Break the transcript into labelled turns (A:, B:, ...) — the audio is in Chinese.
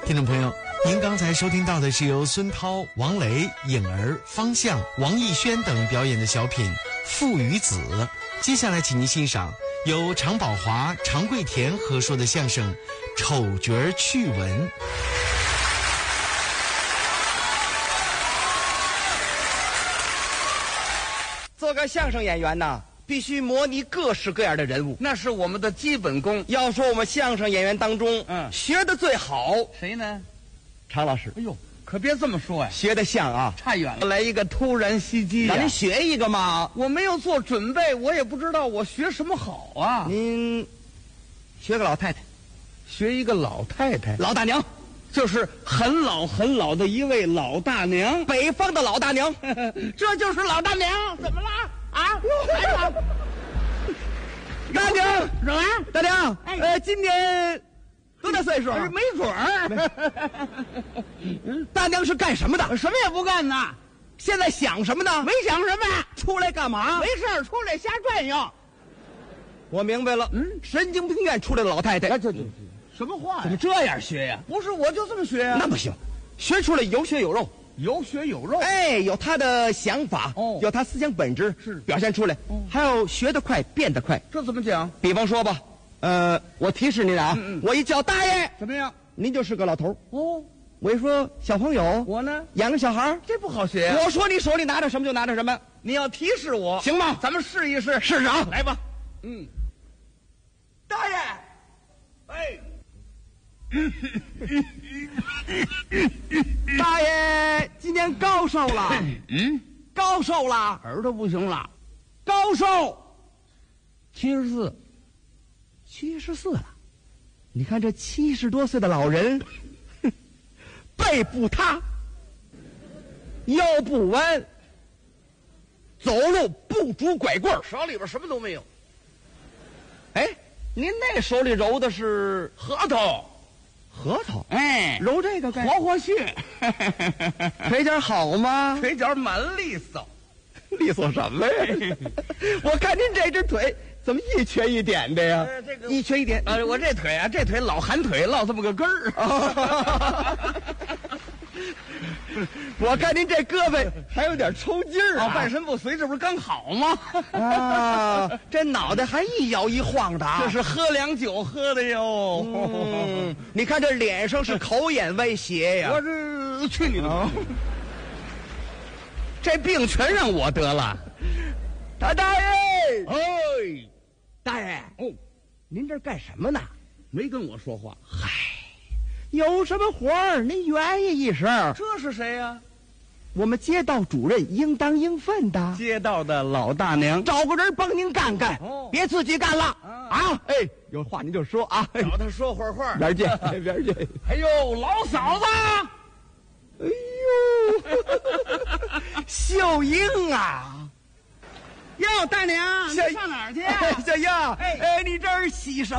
A: 听众朋友，您刚才收听到的是由孙涛、王雷、颖儿、方向、王艺轩等表演的小品《父与子》。接下来请您欣赏由常宝华、常贵田合说的相声《丑角趣闻》。
B: 做个相声演员呐，必须模拟各式各样的人物，
C: 那是我们的基本功。
B: 要说我们相声演员当中，学的最好，
C: 谁呢？
B: 常老师。
C: 哎呦，可别这么说呀，
B: 学的像啊，
C: 差远了。来一个突然袭击，
B: 让您学一个嘛。
C: 我没有做准备，我也不知道我学什么好啊。
B: 您学个老太太，
C: 学一个老太太，
B: 老大娘，
C: 就是很老很老的一位老大娘，
B: 北方的老大娘。
C: 这就是老大娘。怎么了啊？来吧，
B: 大娘，
C: 什么？
B: 大娘，今年多大岁数？
C: 没准儿。
B: 大娘是干什么的？
C: 什么也不干呢。
B: 现在想什么呢？
C: 没想什么，
B: 出来干嘛？
C: 没事出来瞎转悠。
B: 我明白了，神经病院出来的老太太。
C: 这什么话呀？
B: 怎么这样学呀？
C: 不是，我就这么学呀。
B: 那不行，学出来有血有肉。
C: 有血有肉，
B: 有他的想法，有他思想本质，
C: 是
B: 表现出来，还要学得快，变得快。
C: 这怎么讲？
B: 比方说吧，我提示您啊，我一叫大爷，
C: 怎么样？
B: 您就是个老头
C: 哦。
B: 我一说小朋友，
C: 我呢
B: 养个小孩，
C: 这不好学。
B: 我说你手里拿着什么就拿着什么，
C: 你要提示我，
B: 行吗？
C: 咱们试一试，
B: 试试啊，
C: 来吧。
B: 大爷，大爷，今年高寿了？高寿了，
C: 耳朵不行了，
B: 高寿
C: 74
B: 了。你看这70多岁的老人，背不塌，腰不弯，走路不拄拐棍，
C: 手里边什么都没有。
B: 您那手里揉的是
C: 核桃？
B: 揉这个干
C: 活血。
B: 腿脚好吗？
C: 腿脚蛮利索。
B: 利索什么呀？我看您这只腿怎么一瘸一点的呀？一瘸一点。
C: 我这腿啊，这腿老寒腿，落这么个根儿。
B: 我看您这胳膊还有点抽筋儿啊，
C: 半身不遂，这不是刚好吗？
B: 这脑袋还一摇一晃的，
C: 这是喝凉酒喝的哟。
B: 你看这脸上是口眼歪斜呀。
C: 我这去你的！这病全让我得了。
B: 大爷，
C: 大爷，
B: 您这干什么呢？
C: 没跟我说话。
B: 嗨，有什么活儿您愿意一声。
C: 这是谁呀？
B: 我们街道主任应当应分的。
C: 街道的老大娘，
B: 找个人帮您干干，别自己干了啊！有话您就说啊。
C: 找他说会儿话。
B: 边见，边见。
C: 哎呦，老嫂子！
B: 哎呦，秀英啊！
C: 哟，大娘，你上哪儿去？
B: 小英，你这儿洗什么？